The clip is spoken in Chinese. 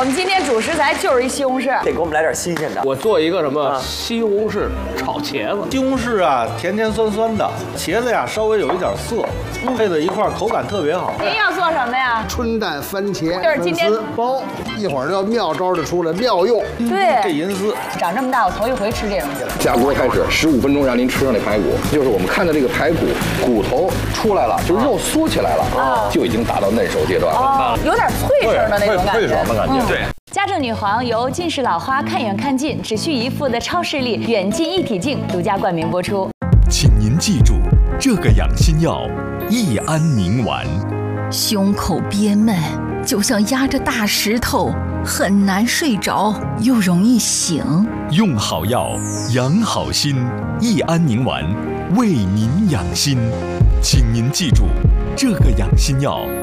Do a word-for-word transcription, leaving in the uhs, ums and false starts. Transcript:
我们今天主食材就是一西红柿， 得给我们来点新鲜的。 我做一个什么西红柿炒茄子。 西红柿啊，甜甜酸酸的，茄子呀稍微有一点涩，配在一块儿口感特别好。 您要做什么呀？ 春蛋番茄就是今天粉丝包，一会儿就妙招就出来，妙用。 对， 这银丝长这么大我头一回吃这东西了。 下锅开始，十五分钟让您吃上那排骨，就是我们看的这个排骨骨头出来了，就是肉缩起来了，啊，就已经达到嫩熟阶段了， 哦，有点脆声的那种感觉， 脆爽的感觉，对。 家政女皇由近视老花看远看近只需一副的超视力远近一体镜独家冠名播出。 请您记住，这个养心药益安宁丸。 胸口憋闷，就像压着大石头，很难睡着，又容易醒。 用好药，养好心，益安宁丸为您养心。请您记住，这个养心药